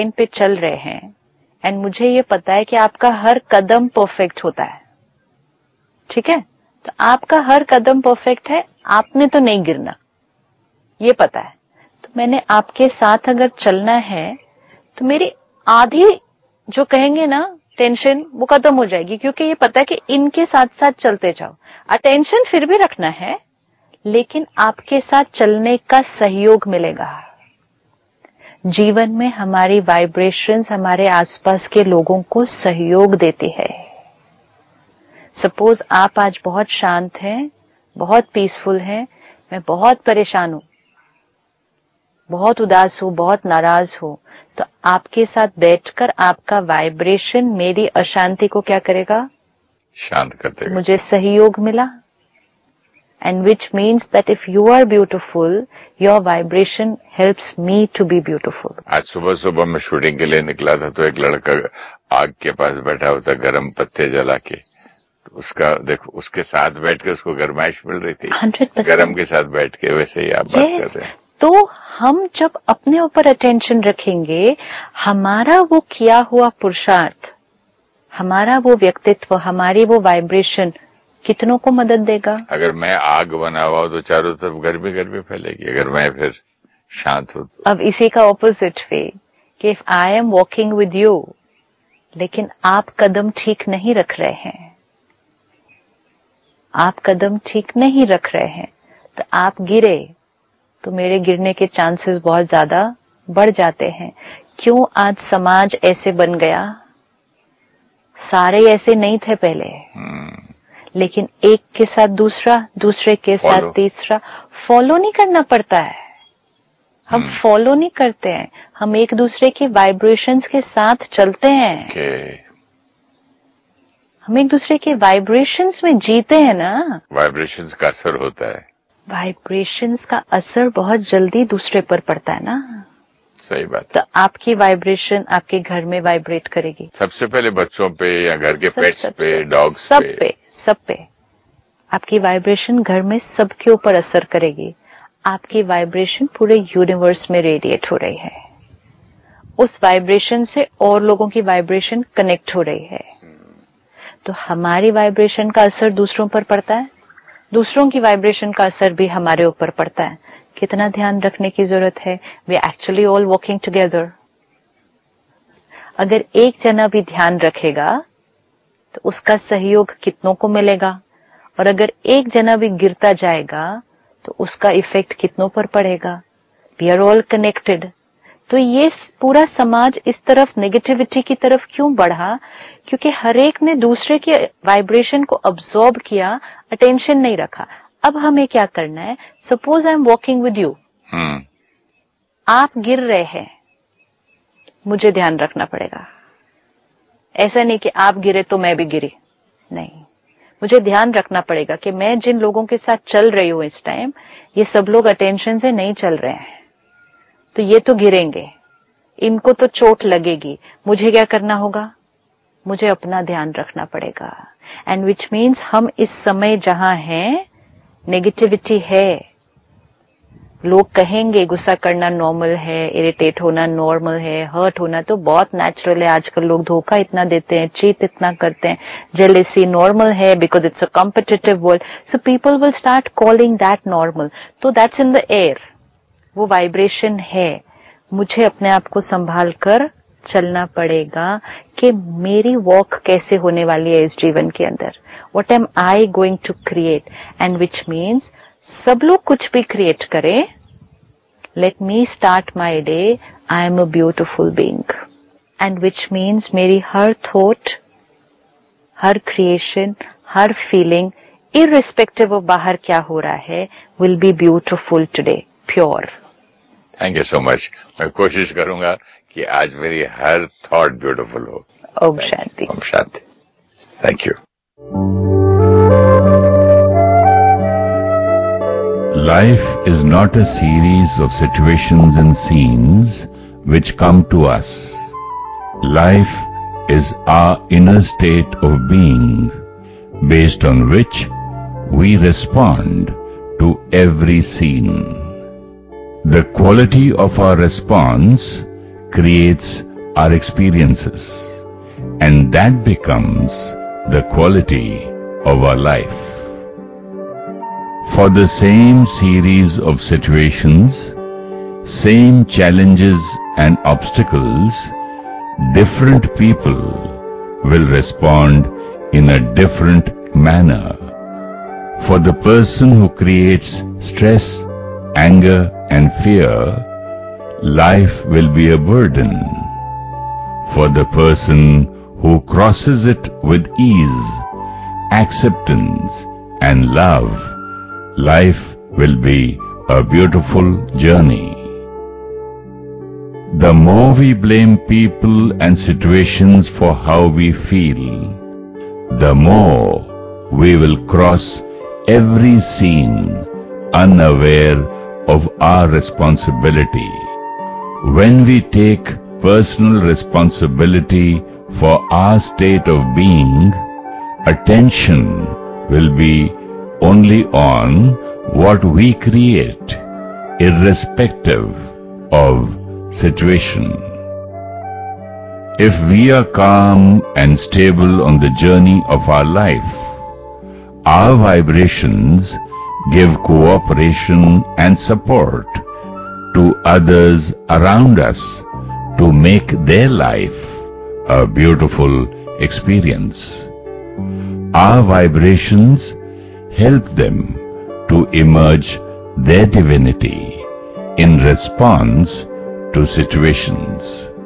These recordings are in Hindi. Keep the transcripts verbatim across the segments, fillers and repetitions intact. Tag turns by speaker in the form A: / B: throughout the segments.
A: इन पे चल रहे हैं एंड मुझे ये पता है कि आपका हर कदम परफेक्ट होता है, ठीक है, तो आपका हर कदम परफेक्ट है, आपने तो नहीं गिरना, ये पता है, तो मैंने आपके साथ अगर चलना है तो मेरी आधी जो कहेंगे ना टेंशन वो खत्म हो जाएगी, क्योंकि ये पता है कि इनके साथ साथ चलते जाओ। अटेंशन फिर भी रखना है, लेकिन आपके साथ चलने का सहयोग मिलेगा। जीवन में हमारी वाइब्रेशंस हमारे आसपास के लोगों को सहयोग देती है। सपोज आप आज बहुत शांत हैं, बहुत पीसफुल हैं, मैं बहुत परेशान हूं, बहुत उदास हूं, बहुत नाराज हूं, तो आपके साथ बैठकर आपका वाइब्रेशन मेरी अशांति को क्या करेगा?
B: शांत कर देगा।
A: मुझे सहयोग मिला, and which means that if you are beautiful, your vibration helps me to be beautiful.
B: आज सुबह सुबह मैं शूटिंग के लिए निकला था तो एक लड़का आग के पास बैठा होता, गर्म पत्ते जला के, तो उसका देखो उसके साथ बैठ के उसको गर्माइश मिल रही थी,
A: हंड्रेड परसेंट
B: गर्म के साथ बैठ के। वैसे ही आप yes. बात कर रहे हैं।
A: तो हम जब अपने ऊपर अटेंशन रखेंगे, हमारा वो किया हुआ पुरुषार्थ, हमारा वो व्यक्तित्व, हमारी वो वाइब्रेशन कितनों को मदद देगा।
B: अगर मैं आग बना हुआ तो चारों तरफ गर्मी गर्मी फैलेगी, अगर मैं फिर शांत हूं तो।
A: अब इसी का ऑपोजिट वे कि if I am walking with you लेकिन आप कदम ठीक नहीं रख रहे हैं, आप कदम ठीक नहीं रख रहे हैं, तो आप गिरे तो मेरे गिरने के चांसेस बहुत ज्यादा बढ़ जाते हैं। क्यों आज समाज ऐसे बन गया? सारे ऐसे नहीं थे पहले, लेकिन एक के साथ दूसरा, दूसरे के साथ तीसरा, फॉलो नहीं करना पड़ता है। हम फॉलो नहीं करते हैं, हम एक दूसरे के वाइब्रेशंस के साथ चलते हैं।
B: okay.
A: हम एक दूसरे के वाइब्रेशंस में जीते हैं ना।
B: वाइब्रेशंस का असर होता है,
A: वाइब्रेशंस का असर बहुत जल्दी दूसरे पर पड़ता है ना।
B: सही बात।
A: तो आपकी वाइब्रेशन आपके घर में वाइब्रेट करेगी,
B: सबसे पहले बच्चों पे या घर के पेट्स पे, डॉग्स
A: सब पे, पे सब पे आपकी वाइब्रेशन घर में सबके ऊपर असर करेगी। आपकी वाइब्रेशन पूरे यूनिवर्स में रेडिएट हो रही है, उस वाइब्रेशन से और लोगों की वाइब्रेशन कनेक्ट हो रही है, तो हमारी वाइब्रेशन का असर दूसरों पर पड़ता है, दूसरों की वाइब्रेशन का असर भी हमारे ऊपर पड़ता है। कितना ध्यान रखने की जरूरत है। We actually all working together. अगर एक जना भी ध्यान रखेगा तो उसका सहयोग कितनों को मिलेगा, और अगर एक जना भी गिरता जाएगा तो उसका इफेक्ट कितनों पर पड़ेगा। We are all connected. तो ये पूरा समाज इस तरफ नेगेटिविटी की तरफ क्यों बढ़ा? क्योंकि हर एक ने दूसरे के वाइब्रेशन को अब्सॉर्ब किया, अटेंशन नहीं रखा। अब हमें क्या करना है? Suppose I am walking with you, आप गिर रहे हैं, मुझे ध्यान रखना पड़ेगा। ऐसा नहीं कि आप गिरे तो मैं भी गिरी, नहीं, मुझे ध्यान रखना पड़ेगा कि मैं जिन लोगों के साथ चल रही हूं इस टाइम, ये सब लोग अटेंशन से नहीं चल रहे हैं, तो ये तो गिरेंगे, इनको तो चोट लगेगी। मुझे क्या करना होगा? मुझे अपना ध्यान रखना पड़ेगा। एंड विच मीन्स हम इस समय जहां हैं, नेगेटिविटी है, लोग कहेंगे गुस्सा करना नॉर्मल है, इरिटेट होना नॉर्मल है, हर्ट होना तो बहुत नेचुरल है। आजकल लोग धोखा इतना देते हैं, चीट इतना करते हैं, जेलेसी नॉर्मल है because it's a competitive world, so people will start calling that normal. तो दैट्स इन द एयर, वो वाइब्रेशन है। मुझे अपने आप को संभाल कर चलना पड़ेगा कि मेरी वॉक कैसे होने वाली है इस जीवन के अंदर, what am I going to create, and which means सब लोग कुछ भी क्रिएट करें, let me start my day, I am a beautiful being, and which means मेरी हर thought, her creation, her feeling, irrespective of बाहर क्या हो रहा है, will be beautiful today, pure.
B: Thank you so much. मैं कोशिश करूंगा कि आज मेरी हर थॉट ब्यूटीफुल हो।
A: Om Shanti.
B: Om Shanti. Thank you.
C: Life is not a series of situations and scenes which come to us. Life is our inner state of being, based on which we respond to every scene. The quality of our response creates our experiences, and that becomes the quality of our life. For the same series of situations, same challenges and obstacles, different people will respond in a different manner. For the person who creates stress, anger and fear, life will be a burden. For the person who crosses it with ease, acceptance and love, life will be a beautiful journey. The more we blame people and situations for how we feel, the more we will cross every scene unaware of our responsibility. When we take personal responsibility for our state of being, attention will be only on what we create, irrespective of situation. If we are calm and stable on the journey of our life, our vibrations give cooperation and support to others around us to make their life a beautiful experience. Our vibrations help them to emerge their divinity in response to situations.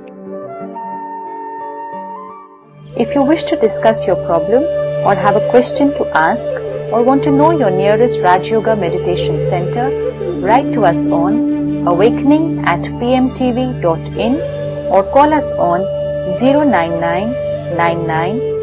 A: If you wish to discuss your problem or have a question to ask or want to know your nearest Raj Yoga Meditation Center, write to us on awakening at p m t v dot in or call us on zero nine nine nine nine